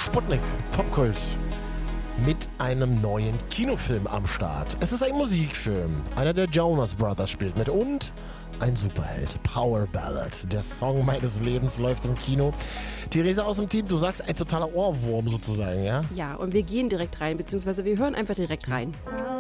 Sputnik, Popkult, mit einem neuen Kinofilm am Start. Es ist ein Musikfilm. Einer der Jonas Brothers spielt mit und ein Superheld, Power Ballad. Der Song meines Lebens läuft im Kino. Theresa aus dem Team, du sagst ein totaler Ohrwurm sozusagen, ja? Ja, und wir gehen direkt rein, beziehungsweise wir hören einfach direkt rein.